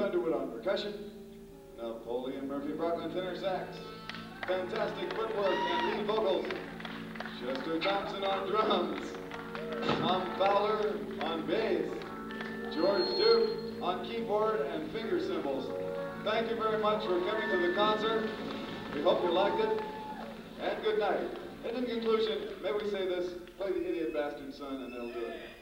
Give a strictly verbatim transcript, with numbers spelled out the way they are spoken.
Underwood on percussion, Napoleon Murphy Brock on tenor sax, fantastic footwork and lead vocals, Chester Thompson on drums, Tom Fowler on bass, George Duke on keyboard and finger cymbals. Thank you very much for coming to the concert. We hope you liked it, and good night. And in conclusion, may we say this, play the Idiot Bastard Son, and they'll do it.